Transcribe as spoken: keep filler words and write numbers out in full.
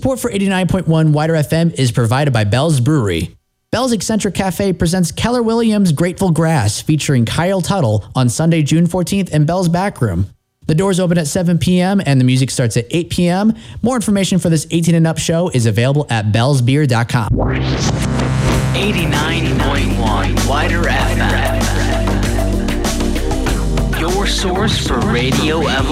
Support for eighty-nine point one Wider F M is provided by Bell's Brewery. Bell's Eccentric Cafe presents Keller Williams' Grateful Grass featuring Kyle Tuttle on Sunday, June fourteenth in Bell's Back Room. The doors open at seven p.m. and the music starts at eight p.m. More information for this eighteen and up show is available at bells beer dot com. eighty-nine point one Wider F M. Your source for radio evolution.